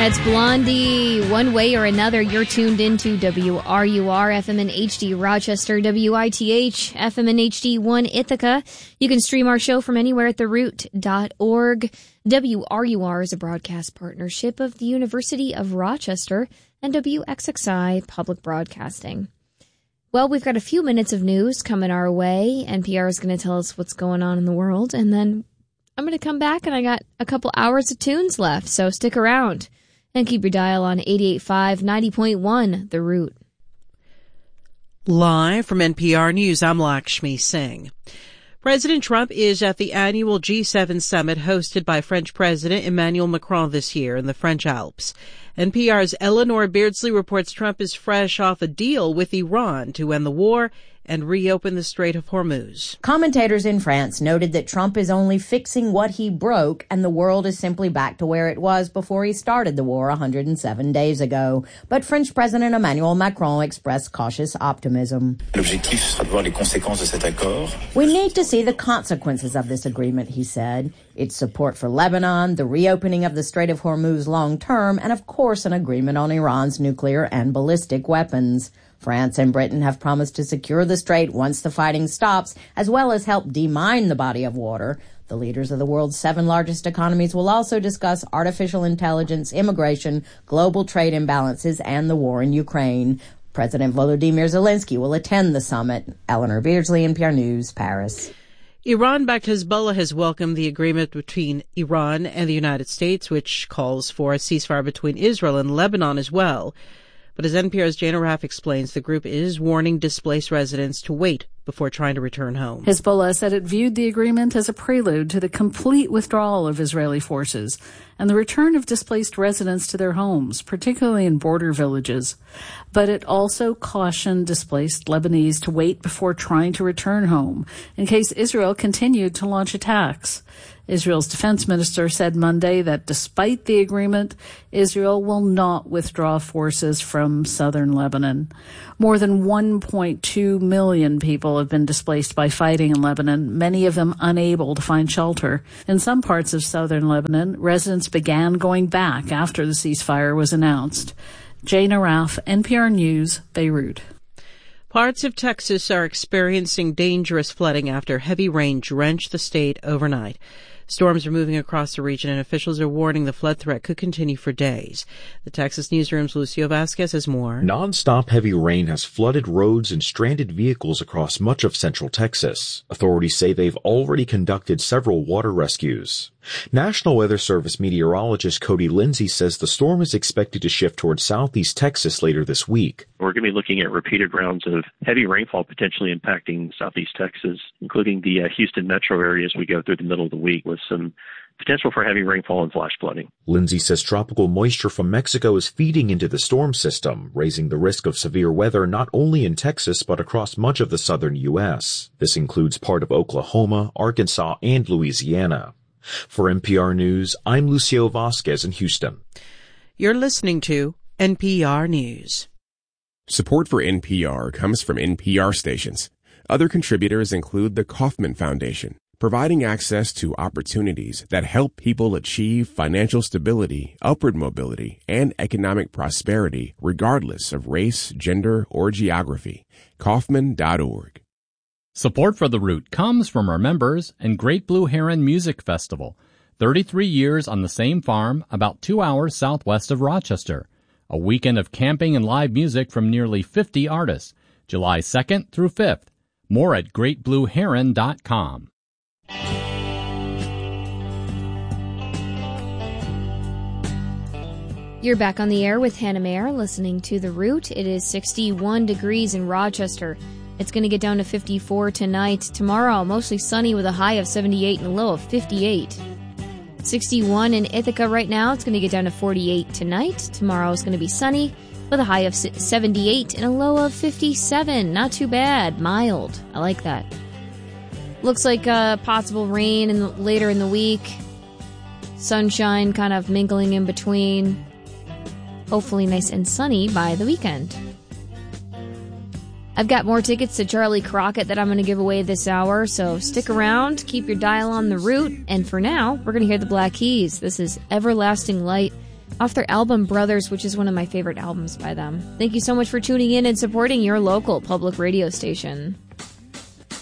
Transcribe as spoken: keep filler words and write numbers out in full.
That's Blondie. One way or another, you're tuned into W R U R, F M and H D Rochester, W I T H, F M and H D one Ithaca. You can stream our show from anywhere at the root dot org. W R U R is a broadcast partnership of the University of Rochester and W X X I Public Broadcasting. Well, we've got a few minutes of news coming our way. N P R is going to tell us what's going on in the world, and then I'm going to come back and I got a couple hours of tunes left, so stick around. And keep your dial on eighty-eight point five, ninety point one, The Root. Live from N P R News, I'm Lakshmi Singh. President Trump is at the annual G seven summit hosted by French President Emmanuel Macron this year in the French Alps. N P R's Eleanor Beardsley reports Trump is fresh off a deal with Iran to end the war and reopen the Strait of Hormuz. Commentators in France noted that Trump is only fixing what he broke and the world is simply back to where it was before he started the war one hundred seven days ago. But French President Emmanuel Macron expressed cautious optimism. L'objectif sera de voir les conséquences de cet accord. We need to see the consequences of this agreement, he said. Its support for Lebanon, the reopening of the Strait of Hormuz long term, and of course an agreement on Iran's nuclear and ballistic weapons. France and Britain have promised to secure the strait once the fighting stops, as well as help demine the body of water. The leaders of the world's seven largest economies will also discuss artificial intelligence, immigration, global trade imbalances, and the war in Ukraine. President Volodymyr Zelensky will attend the summit. Eleanor Beardsley, N P R News, Paris. Iran-backed Hezbollah has welcomed the agreement between Iran and the United States, which calls for a ceasefire between Israel and Lebanon as well. But as N P R's Jana Raff explains, the group is warning displaced residents to wait before trying to return home. Hezbollah said it viewed the agreement as a prelude to the complete withdrawal of Israeli forces and the return of displaced residents to their homes, particularly in border villages. But it also cautioned displaced Lebanese to wait before trying to return home in case Israel continued to launch attacks. Israel's defense minister said Monday that despite the agreement, Israel will not withdraw forces from southern Lebanon. More than one point two million people have been displaced by fighting in Lebanon, many of them unable to find shelter. In some parts of southern Lebanon, residents began going back after the ceasefire was announced. Jana Raff, N P R News, Beirut. Parts of Texas are experiencing dangerous flooding after heavy rain drenched the state overnight. Storms are moving across the region, and officials are warning the flood threat could continue for days. The Texas Newsroom's Lucio Vasquez has more. Non-stop heavy rain has flooded roads and stranded vehicles across much of central Texas. Authorities say they've already conducted several water rescues. National Weather Service meteorologist Cody Lindsay says the storm is expected to shift towards southeast Texas later this week. We're going to be looking at repeated rounds of heavy rainfall potentially impacting southeast Texas, including the uh, Houston metro area as we go through the middle of the week, with some potential for heavy rainfall and flash flooding. Lindsay says tropical moisture from Mexico is feeding into the storm system, raising the risk of severe weather not only in Texas but across much of the southern U S. This includes part of Oklahoma, Arkansas, and Louisiana. For N P R News, I'm Lucio Vasquez in Houston. You're listening to N P R News. Support for N P R comes from N P R stations. Other contributors include the Kauffman Foundation, providing access to opportunities that help people achieve financial stability, upward mobility, and economic prosperity regardless of race, gender, or geography. Kauffman dot org. Support for The Root comes from our members and Great Blue Heron Music Festival, thirty-three years on the same farm about two hours southwest of Rochester. A weekend of camping and live music from nearly fifty artists, July second through fifth. More at great blue heron dot com. You're back on the air with Hannah Mayer, listening to The Root. It is sixty-one degrees in Rochester. It's going to get down to fifty-four tonight. Tomorrow, mostly sunny with a high of seventy-eight and a low of fifty-eight. sixty-one in Ithaca right now. It's going to get down to forty-eight tonight. Tomorrow is going to be sunny with a high of seventy-eight and a low of fifty-seven. Not too bad. Mild. I like that. Looks like uh, possible rain in the, later in the week. Sunshine kind of mingling in between. Hopefully nice and sunny by the weekend. I've got more tickets to Charlie Crockett that I'm going to give away this hour, so stick around, keep your dial on The Root, and for now, we're going to hear the Black Keys. This is Everlasting Light. off their album Brothers, which is one of my favorite albums by them. Thank you so much for tuning in and supporting your local public radio station.